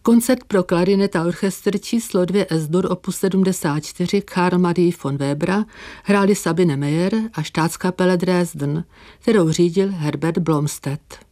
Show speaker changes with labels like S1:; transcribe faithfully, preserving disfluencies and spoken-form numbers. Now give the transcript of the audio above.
S1: Koncert pro klarinet a orchestr číslo dvě S-dur opus sedmdesát čtyři Karl Marie von Webera hráli Sabine Meyer a Staatskapelle Dresden, kterou řídil Herbert Blomstedt.